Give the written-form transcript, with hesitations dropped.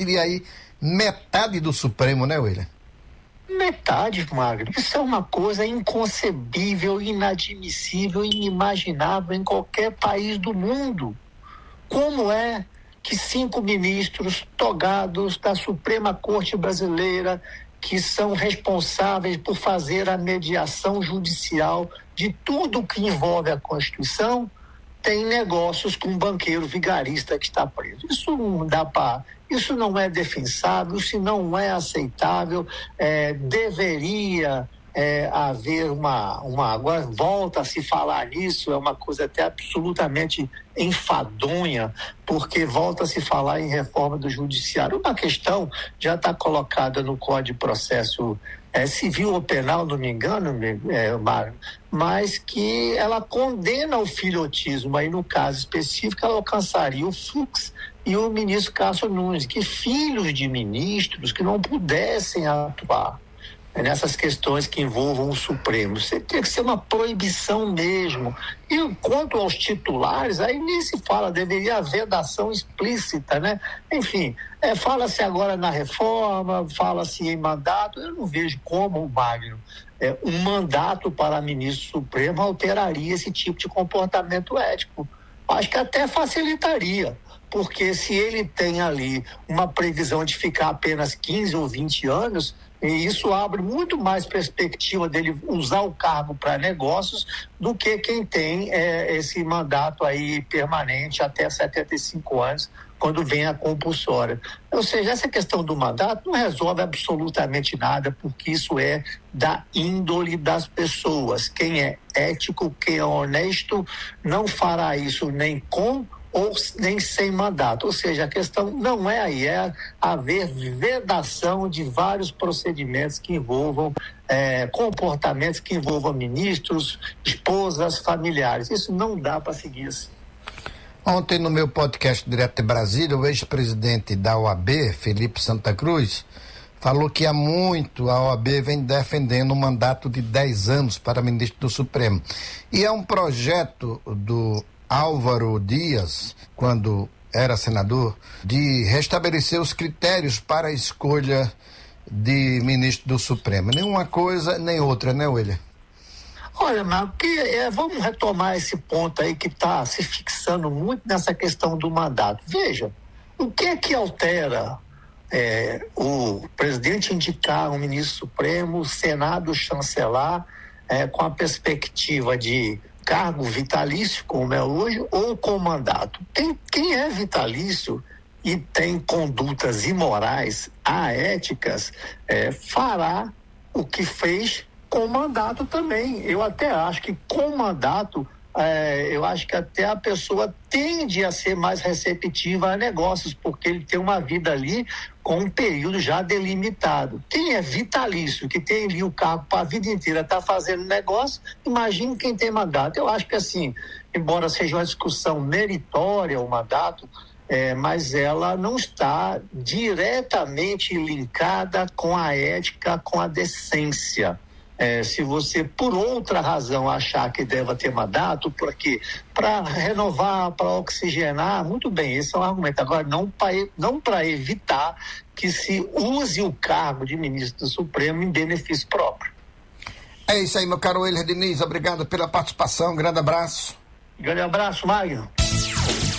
seria aí metade do Supremo, né, William? Metade, Magno. Isso é uma coisa inconcebível, inadmissível, inimaginável em qualquer país do mundo. Como é que 5 ministros togados da Suprema Corte Brasileira, que são responsáveis por fazer a mediação judicial de tudo que envolve a Constituição, têm negócios com um banqueiro vigarista que está preso? Isso não dá para... Isso não é defensável, isso não é aceitável. Deveria haver uma... Agora volta a se falar nisso, é uma coisa até absolutamente enfadonha, porque volta a se falar em reforma do judiciário. Uma questão já está colocada no Código de Processo Civil ou Penal, não me engano, Mário, mas que ela condena o filhotismo. Aí, no caso específico, ela alcançaria o Fux e o ministro Cássio Nunes, que filhos de ministros que não pudessem atuar nessas questões que envolvam o Supremo. Você tem que ser uma proibição mesmo. E quanto aos titulares, aí nem se fala, deveria haver dação explícita, né? Enfim, fala-se agora na reforma, fala-se em mandato. Eu não vejo como, Magno, um mandato para ministro supremo alteraria esse tipo de comportamento ético. Acho que até facilitaria, porque se ele tem ali uma previsão de ficar apenas 15 ou 20 anos, e isso abre muito mais perspectiva dele usar o cargo para negócios do que quem tem esse mandato aí permanente até 75 anos, quando vem a compulsória. Ou seja, essa questão do mandato não resolve absolutamente nada, porque isso é da índole das pessoas. Quem é ético, quem é honesto, não fará isso nem com ou nem sem mandato. Ou seja, a questão não é aí, é haver vedação de vários procedimentos que envolvam comportamentos que envolvam ministros, esposas, familiares. Isso não dá para seguir assim. Ontem, no meu podcast Direto de Brasília, o ex-presidente da OAB, Felipe Santa Cruz, falou que há muito a OAB vem defendendo um mandato de 10 anos para ministro do Supremo. E é um projeto do Álvaro Dias, quando era senador, de restabelecer os critérios para a escolha de ministro do Supremo. Nem uma coisa, nem outra, né, William? Olha, Marco, vamos retomar esse ponto aí que está se fixando muito nessa questão do mandato. Veja, o que é que altera o presidente indicar um ministro supremo, o Senado chancelar, com a perspectiva de cargo vitalício, como é hoje, ou com mandato? Quem é vitalício e tem condutas imorais, aéticas, fará o que fez com mandato também. Eu até acho que com mandato, eu acho que até a pessoa tende a ser mais receptiva a negócios, porque ele tem uma vida ali com um período já delimitado. Quem é vitalício, que tem ali o cargo para a vida inteira, está fazendo negócio, imagine quem tem mandato. Eu acho que assim, embora seja uma discussão meritória o mandato, mas ela não está diretamente linkada com a ética, com a decência. Se você, por outra razão, achar que deva ter mandato, porque para renovar, para oxigenar, muito bem, esse é um argumento. Agora, não para evitar que se use o cargo de ministro do Supremo em benefício próprio. É isso aí, meu caro William Diniz, obrigado pela participação, grande abraço. Grande abraço, Magno.